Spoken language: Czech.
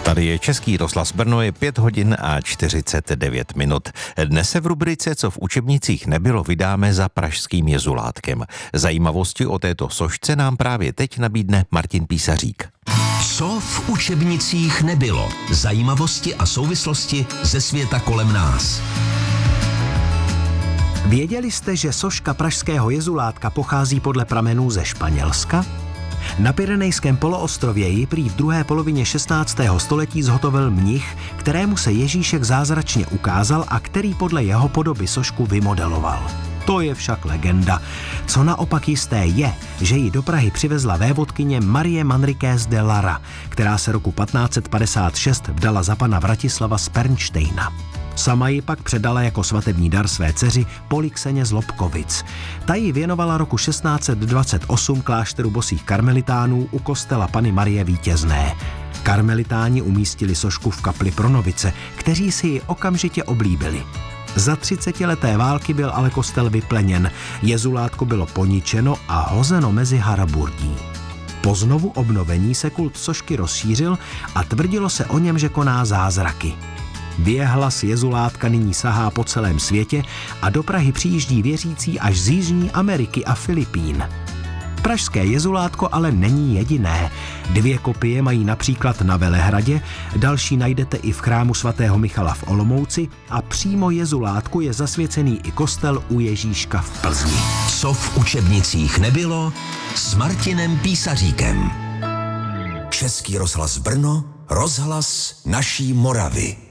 Tady je Český rozhlas Brno, je 5 hodin a 49 minut. Dnes se v rubrice Co v učebnicích nebylo vydáme za pražským jezulátkem. Zajímavosti o této sošce nám právě teď nabídne Martin Písařík. Co v učebnicích nebylo? Zajímavosti a souvislosti ze světa kolem nás. Věděli jste, že soška pražského jezulátka pochází podle pramenů ze Španělska? Na Pyrenejském poloostrově ji prý v druhé polovině 16. století zhotovil mnich, kterému se Ježíšek zázračně ukázal a který podle jeho podoby sošku vymodeloval. To je však legenda. Co naopak jisté je, že ji do Prahy přivezla vévodkyně Marie Manriquez de Lara, která se roku 1556 vdala za pana Vratislava z Pernštejna. Sama ji pak předala jako svatební dar své dceři Polixeně z Lobkovic. Ta ji věnovala roku 1628 klášteru bosých karmelitánů u kostela Panny Marie Vítězné. Karmelitáni umístili sošku v kapli pro novice, kteří si ji okamžitě oblíbili. Za 30leté války byl ale kostel vypleněn, jezulátko bylo poničeno a hozeno mezi haraburdí. Po znovu obnovení se kult sošky rozšířil a tvrdilo se o něm, že koná zázraky. Věhlas jezulátka nyní sahá po celém světě a do Prahy přijíždí věřící až z Jižní Ameriky a Filipín. Pražské jezulátko ale není jediné. 2 kopie mají například na Velehradě, další najdete i v chrámu svatého Michala v Olomouci a přímo jezulátku je zasvěcený i kostel u Ježíška v Plzni. Co v učebnicích nebylo s Martinem Písaříkem. Český rozhlas Brno, rozhlas naší Moravy.